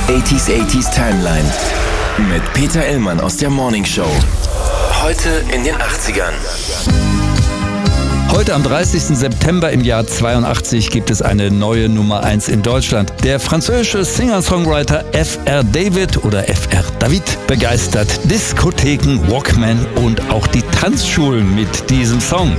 80s Timeline mit Peter Illmann aus der Morning Show. Heute in den 80ern. Heute am 30. September im Jahr 82 gibt es eine neue Nummer 1 in Deutschland. Der französische Singer-Songwriter Fr. David oder Fr. David begeistert Diskotheken, Walkman und auch die Tanzschulen mit diesem Song.